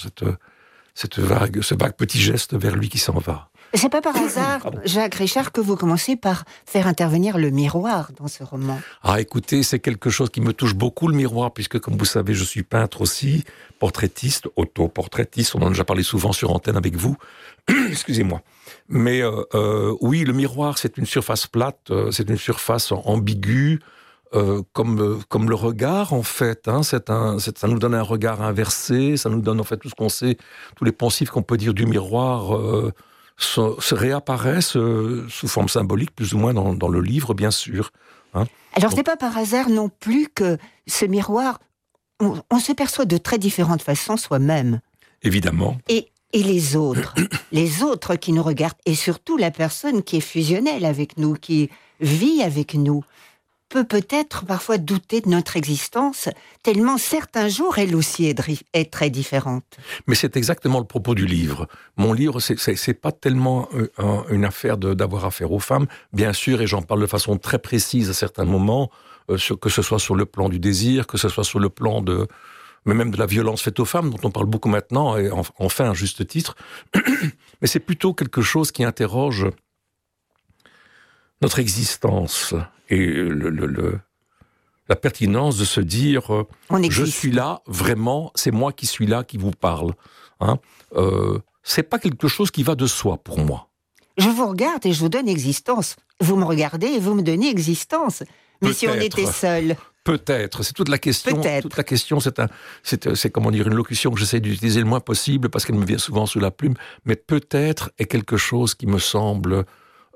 ce vague petit geste vers lui qui s'en va. C'est pas par hasard, Jacques Richard, que vous commencez par faire intervenir le miroir dans ce roman. Ah, écoutez, c'est quelque chose qui me touche beaucoup, le miroir, puisque, comme vous savez, je suis peintre aussi, portraitiste, autoportraitiste, on en a déjà parlé souvent sur antenne avec vous. Excusez-moi. Mais oui, le miroir, c'est une surface plate, c'est une surface ambiguë, comme le regard, en fait. Hein, ça nous donne un regard inversé, ça nous donne, en fait, tout ce qu'on sait, tous les poncifs qu'on peut dire du miroir... se réapparaissent sous forme symbolique, plus ou moins dans le livre, bien sûr. Hein. Alors, c'est pas par hasard non plus que ce miroir, on se perçoit de très différentes façons soi-même. Évidemment. Et les autres qui nous regardent, et surtout la personne qui est fusionnelle avec nous, qui vit avec nous, peut-être parfois douter de notre existence, tellement certains jours, elle aussi est très différente. Mais c'est exactement le propos du livre. Mon livre, c'est pas tellement une affaire d'avoir affaire aux femmes, bien sûr, et j'en parle de façon très précise à certains moments, que ce soit sur le plan du désir, que ce soit sur le plan mais même de la violence faite aux femmes, dont on parle beaucoup maintenant, et enfin, à juste titre. Mais c'est plutôt quelque chose qui interroge notre existence et la pertinence de se dire je suis là, vraiment, c'est moi qui suis là, qui vous parle. Hein. C'est pas quelque chose qui va de soi pour moi. Je vous regarde et je vous donne existence. Vous me regardez et vous me donnez existence. Mais si on était seul... Peut-être, c'est toute la question. Peut-être. Toute la question, c'est comment dire, une locution que j'essaie d'utiliser le moins possible parce qu'elle me vient souvent sous la plume. Mais peut-être est quelque chose qui me semble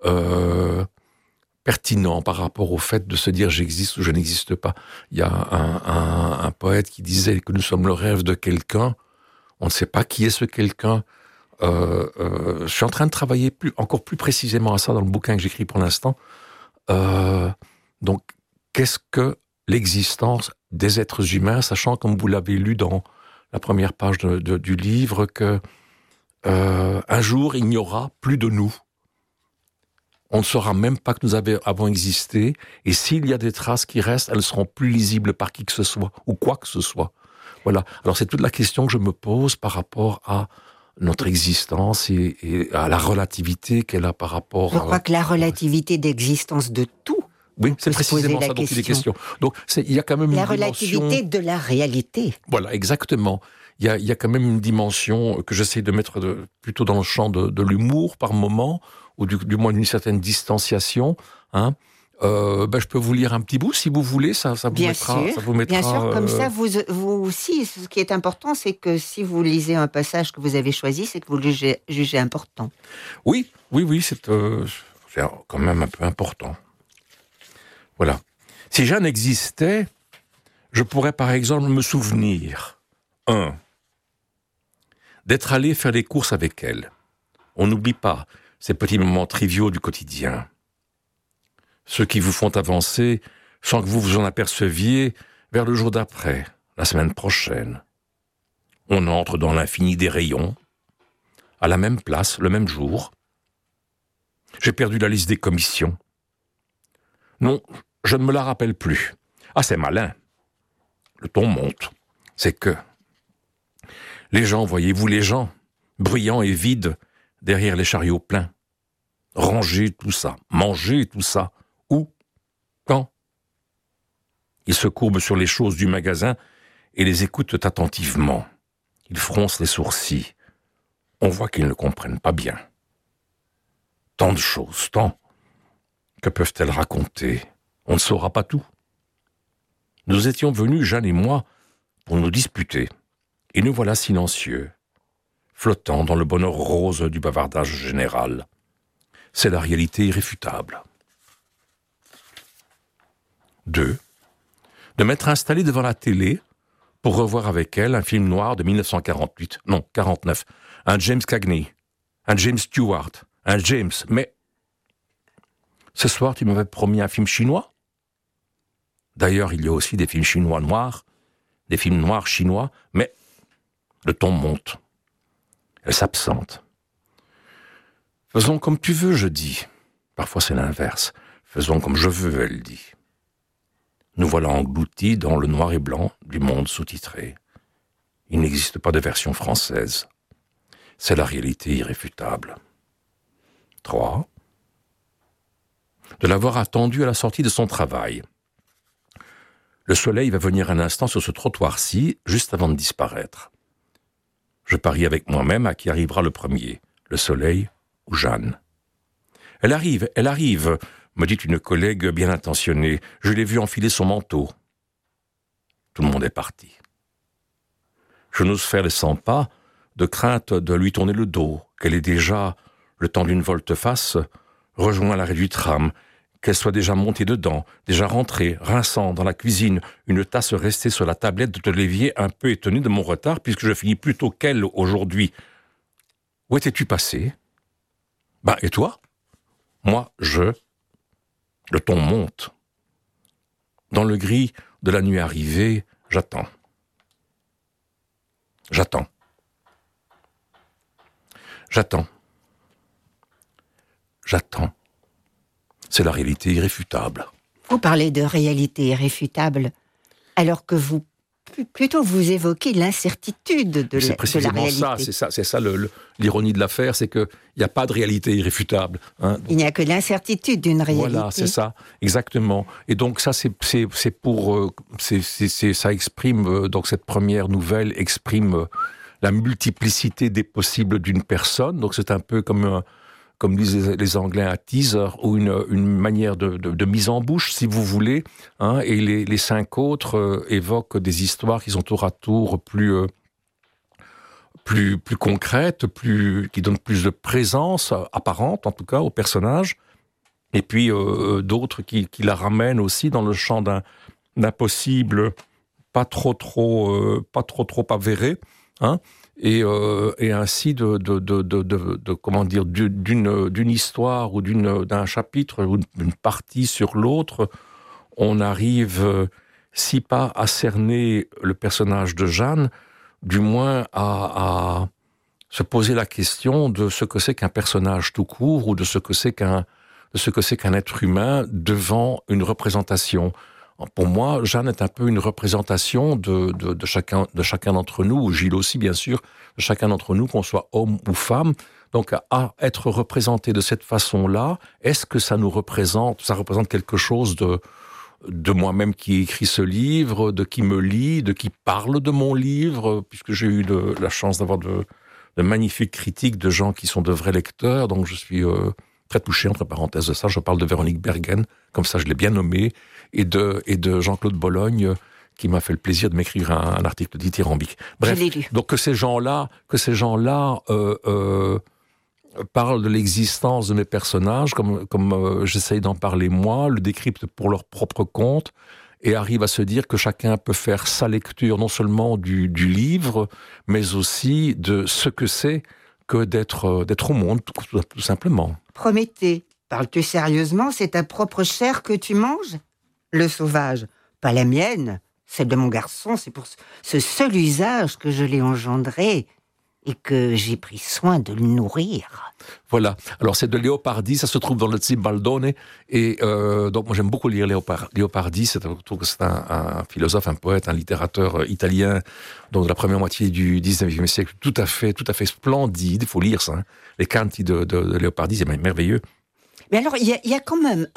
pertinent par rapport au fait de se dire j'existe ou je n'existe pas. Il y a un poète qui disait que nous sommes le rêve de quelqu'un. On ne sait pas qui est ce quelqu'un. Je suis en train de travailler encore plus précisément à ça dans le bouquin que j'écris pour l'instant. Donc, qu'est-ce que l'existence des êtres humains, sachant, comme vous l'avez lu dans la première page du livre, que un jour, il n'y aura plus de nous. On ne saura même pas que nous avons existé, et s'il y a des traces qui restent, elles ne seront plus lisibles par qui que ce soit, ou quoi que ce soit. Voilà. Alors, c'est toute la question que je me pose par rapport à notre existence et à la relativité qu'elle a par rapport... Je crois que la relativité d'existence de tout... Oui, c'est précisément ça dont il est question. Donc, il y a quand même la une relativité de la réalité. Voilà, exactement. Il y a quand même une dimension que j'essaie de mettre plutôt dans le champ de l'humour par moment, ou du moins d'une certaine distanciation. Hein. Je peux vous lire un petit bout, si vous voulez, ça vous mettra... Bien sûr, comme ça, vous aussi, ce qui est important, c'est que si vous lisez un passage que vous avez choisi, c'est que vous le jugez important. Oui, c'est quand même un peu important. Voilà. Si Jeanne existait, je pourrais par exemple me souvenir, 1. D'être allé faire les courses avec elle. On n'oublie pas ces petits moments triviaux du quotidien. Ceux qui vous font avancer sans que vous vous en aperceviez vers le jour d'après, la semaine prochaine. On entre dans l'infini des rayons, à la même place, le même jour. J'ai perdu la liste des commissions. Non, je ne me la rappelle plus. Ah, c'est malin. Le ton monte. C'est que les gens, voyez-vous les gens, bruyants et vides, derrière les chariots pleins. Ranger tout ça, manger tout ça. Où? Quand? Ils se courbent sur les choses du magasin et les écoutent attentivement. Ils froncent les sourcils. On voit qu'ils ne comprennent pas bien. Tant de choses, tant. Que peuvent-elles raconter? On ne saura pas tout. Nous étions venus, Jeanne et moi, pour nous disputer. Et nous voilà silencieux, flottant dans le bonheur rose du bavardage général. C'est la réalité irréfutable. 2. De m'être installé devant la télé pour revoir avec elle un film noir de 1948, non, 49, un James Cagney, un James Stewart, un James, mais... Ce soir, tu m'avais promis un film chinois? D'ailleurs, il y a aussi des films chinois noirs, des films noirs chinois, mais le ton monte. Elle s'absente. Faisons comme tu veux, je dis. Parfois c'est l'inverse. Faisons comme je veux, elle dit. Nous voilà engloutis dans le noir et blanc du monde sous-titré. Il n'existe pas de version française. C'est la réalité irréfutable. 3. De l'avoir attendu à la sortie de son travail. Le soleil va venir un instant sur ce trottoir-ci, juste avant de disparaître. Je parie avec moi-même à qui arrivera le premier, le soleil ou Jeanne. Elle arrive, me dit une collègue bien intentionnée. Je l'ai vue enfiler son manteau. Tout le monde est parti. Je n'ose faire les 100 pas, de crainte de lui tourner le dos, qu'elle ait déjà, le temps d'une volte-face, rejoint l'arrêt du tram, qu'elle soit déjà montée dedans, déjà rentrée, rinçant dans la cuisine, une tasse restée sur la tablette de l'évier, un peu étonnée de mon retard, puisque je finis plus tôt qu'elle aujourd'hui. Où étais-tu passé ? Et toi ? Moi, le ton monte. Dans le gris de la nuit arrivée, j'attends. J'attends. C'est la réalité irréfutable. Vous parlez de réalité irréfutable, alors que plutôt vous évoquez l'incertitude de la réalité. C'est précisément ça, c'est ça l'ironie de l'affaire, c'est qu'il n'y a pas de réalité irréfutable. Il n'y a que l'incertitude d'une réalité. Voilà, c'est ça, exactement. Et donc ça, ça exprime, donc cette première nouvelle exprime la multiplicité des possibles d'une personne. Donc c'est un peu comme disent les Anglais, un teaser ou une manière de mise en bouche, si vous voulez. Et les 5 autres évoquent des histoires qui sont tour à tour plus concrètes, qui donnent plus de présence apparente, en tout cas, au personnage. Et puis d'autres qui la ramènent aussi dans le champ d'un possible pas trop avéré. Et ainsi comment dire, d'une histoire ou d'un chapitre ou d'une partie sur l'autre, on arrive, si pas à cerner le personnage de Jeanne, du moins à se poser la question de ce que c'est qu'un personnage tout court ou de ce que c'est qu'un être humain devant une représentation. Pour moi, Jeanne est un peu une représentation de chacun d'entre nous, ou Gilles aussi, bien sûr, de chacun d'entre nous, qu'on soit homme ou femme. Donc, à être représenté de cette façon-là, est-ce que ça représente quelque chose de moi-même qui écrit ce livre, de qui me lit, de qui parle de mon livre, puisque j'ai eu la chance d'avoir de magnifiques critiques de gens qui sont de vrais lecteurs, donc je suis très touché, entre parenthèses de ça. Je parle de Véronique Bergen, comme ça je l'ai bien nommé, et de Jean-Claude Bologne, qui m'a fait le plaisir de m'écrire un article dithyrambique. Bref, donc que ces gens-là parlent de l'existence de mes personnages, comme j'essaye d'en parler moi, le décryptent pour leur propre compte, et arrivent à se dire que chacun peut faire sa lecture, non seulement du livre, mais aussi de ce que c'est que d'être au monde, tout simplement. Prométhée, parles-tu sérieusement? C'est ta propre chair que tu manges? Le sauvage, pas la mienne, celle de mon garçon, c'est pour ce seul usage que je l'ai engendré et que j'ai pris soin de le nourrir. Voilà, alors c'est de Leopardi, ça se trouve dans le Zibaldone, et donc moi j'aime beaucoup lire Leopardi, c'est un philosophe, un poète, un littérateur italien, donc de la première moitié du 19e siècle, tout à fait splendide, il faut lire ça, les canti de Leopardi, c'est merveilleux. Mais alors, il y a quand même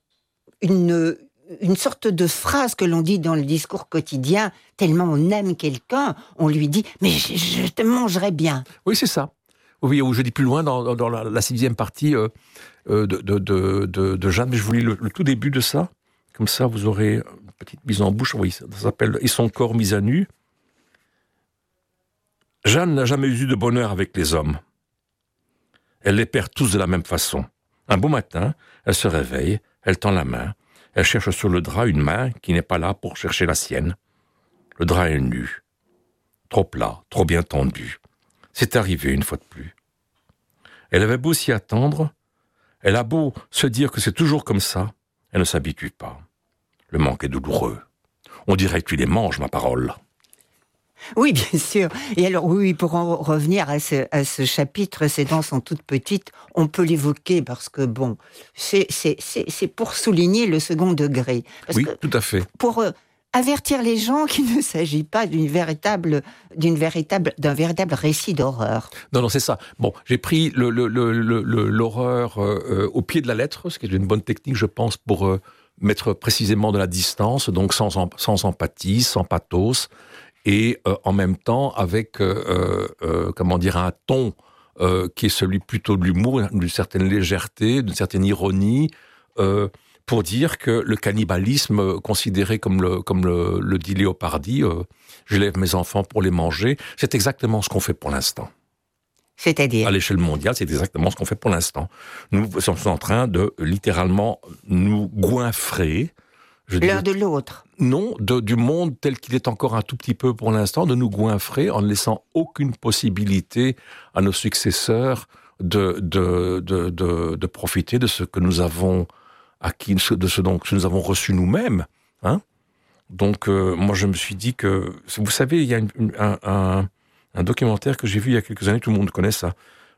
une sorte de phrase que l'on dit dans le discours quotidien, tellement on aime quelqu'un, on lui dit « mais je te mangerai bien ». Oui, c'est ça. Oui, ou je dis plus loin, dans la 6e partie de Jeanne, mais je vous lis le tout début de ça, comme ça vous aurez une petite mise en bouche, oui, ça s'appelle « Et son corps mis à nu ». Jeanne n'a jamais eu de bonheur avec les hommes. Elle les perd tous de la même façon. Un beau matin, elle se réveille, elle tend la main, elle cherche sur le drap une main qui n'est pas là pour chercher la sienne. Le drap est nu, trop plat, trop bien tendu. C'est arrivé une fois de plus. Elle avait beau s'y attendre, elle a beau se dire que c'est toujours comme ça, elle ne s'habitue pas. Le manque est douloureux. On dirait que tu les manges, ma parole. Oui, bien sûr. Et alors, oui, pour en revenir à ce chapitre, ces dents sont toutes petites, on peut l'évoquer parce que, bon, c'est pour souligner le second degré. Parce oui, que tout à fait. Pour avertir les gens qu'il ne s'agit pas d'un véritable récit d'horreur. Non, c'est ça. Bon, j'ai pris l'horreur au pied de la lettre, ce qui est une bonne technique, je pense, pour mettre précisément de la distance, donc sans empathie, sans pathos, et en même temps avec, un ton qui est celui plutôt de l'humour, d'une certaine légèreté, d'une certaine ironie, pour dire que le cannibalisme, considéré comme le dit Léopardi, j'élève mes enfants pour les manger, c'est exactement ce qu'on fait pour l'instant. C'est-à-dire ? À l'échelle mondiale, c'est exactement ce qu'on fait pour l'instant. Nous sommes en train de, littéralement, nous goinfrer. L'un de l'autre. Non, du monde tel qu'il est encore un tout petit peu pour l'instant, de nous goinfrer en ne laissant aucune possibilité à nos successeurs de profiter de ce que nous avons acquis, de ce que nous avons reçu nous-mêmes. Hein. Donc, moi, je me suis dit que... Vous savez, il y a un documentaire que j'ai vu il y a quelques années, tout le monde connaît ça,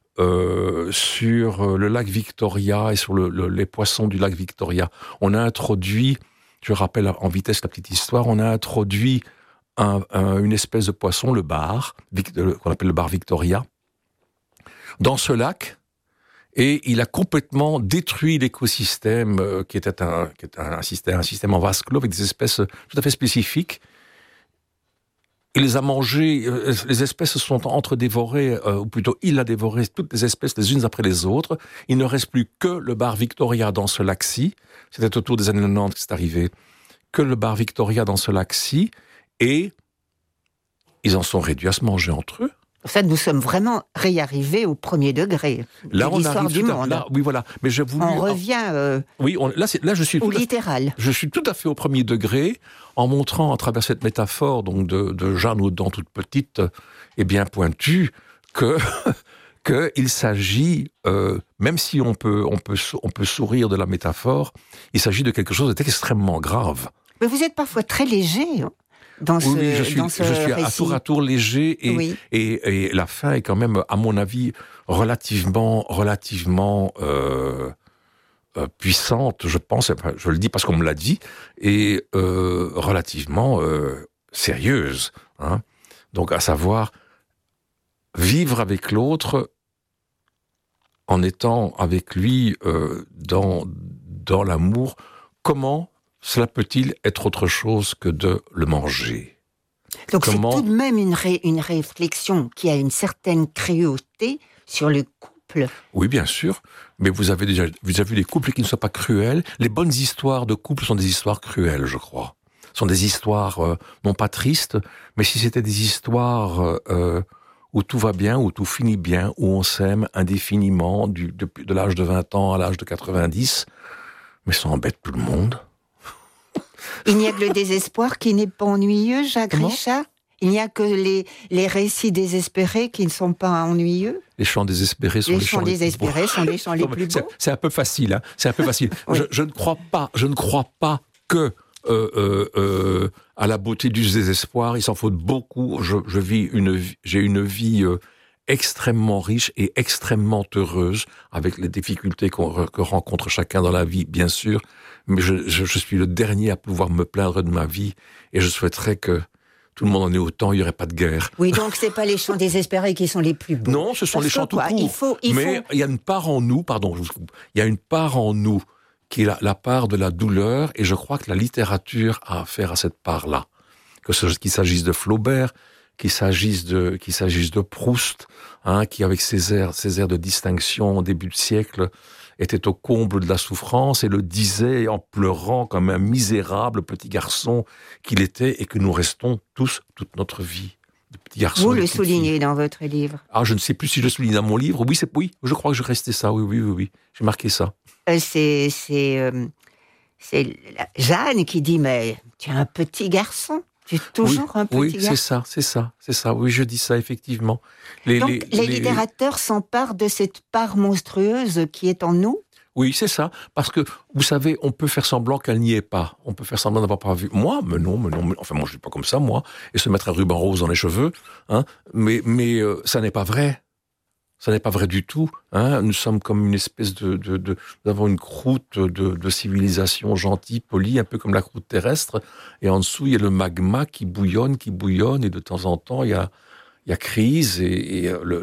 sur le lac Victoria et sur les poissons du lac Victoria. On a introduit, je rappelle en vitesse la petite histoire, on a introduit une espèce de poisson, le bar, qu'on appelle le bar Victoria, dans ce lac, et il a complètement détruit l'écosystème qui était un système en vase clos avec des espèces tout à fait spécifiques. Il les a mangés, les espèces se sont entre-dévorées, ou plutôt il a dévoré toutes les espèces les unes après les autres. Il ne reste plus que le bar Victoria dans ce lac-ci. C'était autour des années 90 que c'est arrivé. Que le bar Victoria dans ce lac-ci. Et ils en sont réduits à se manger entre eux. En fait, nous sommes vraiment réarrivés au premier degré là, de l'histoire du monde. Là, oui, voilà. Mais j'ai voulu... On revient là, je suis au littéral. Je suis tout à fait au premier degré, en montrant à travers cette métaphore donc de Jeanne aux dents toutes petites et bien pointues, qu'il s'agit, même si on peut sourire de la métaphore, il s'agit de quelque chose d'extrêmement grave. Mais vous êtes parfois très léger, hein, dans ce je suis récit. à tour léger et la fin est quand même, à mon avis, relativement puissante, je pense, enfin, je le dis parce qu'on me l'a dit, et relativement sérieuse. Hein. Donc, à savoir, vivre avec l'autre en étant avec lui dans l'amour, comment cela peut-il être autre chose que de le manger ? Donc c'est tout de même une réflexion qui a une certaine cruauté sur le couple. Oui, bien sûr, mais vous avez vu des couples qui ne sont pas cruels. Les bonnes histoires de couple sont des histoires cruelles, je crois. Ce sont des histoires non pas tristes, mais si c'était des histoires où tout va bien, où tout finit bien, où on s'aime indéfiniment, de l'âge de 20 ans à l'âge de 90, mais ça embête tout le monde. Il n'y a que le désespoir qui n'est pas ennuyeux, Jacques Richard ? Il n'y a que les récits désespérés qui ne sont pas ennuyeux ? Les chants désespérés sont les chants désespérés sont les chants les plus beaux. C'est un peu facile, hein. C'est un peu facile. Oui. Je ne crois pas que à la beauté du désespoir, il s'en faut beaucoup. J'ai une vie extrêmement riche et extrêmement heureuse, avec les difficultés que rencontre chacun dans la vie, bien sûr. Mais je suis le dernier à pouvoir me plaindre de ma vie, et je souhaiterais que tout le monde en ait autant, il n'y aurait pas de guerre. Oui, donc c'est pas les chants désespérés qui sont les plus beaux. Non, ce sont les chants tout court. Mais il y a une part en nous, il y a une part en nous qui est la part de la douleur, et je crois que la littérature a affaire à cette part-là. Qu'il s'agisse de Flaubert, qu'il s'agisse de Proust, hein, qui avec ses airs de distinction au début du siècle était au comble de la souffrance et le disait en pleurant comme un misérable petit garçon qu'il était, et que nous restons tous toute notre vie. De petits garçons. Vous le soulignez dans votre livre. Ah, je ne sais plus si je le souligne dans mon livre. Oui, je crois que je restais ça. Oui. J'ai marqué ça. C'est Jeanne qui dit, mais tu es un petit garçon. Tu es toujours un petit garçon. Oui, c'est ça. Oui, je dis ça, effectivement. Les littérateurs s'emparent de cette part monstrueuse qui est en nous. Oui, c'est ça. Parce que, vous savez, on peut faire semblant qu'elle n'y est pas. On peut faire semblant d'avoir pas vu. Moi, mais non. Enfin, moi, je suis pas comme ça, moi. Et se mettre un ruban rose dans les cheveux. Hein. Mais ça n'est pas vrai. Ça n'est pas vrai du tout. Hein. Nous sommes comme une espèce nous avons une croûte de civilisation gentille, polie, un peu comme la croûte terrestre. Et en dessous, il y a le magma qui bouillonne, et de temps en temps, il y a crise et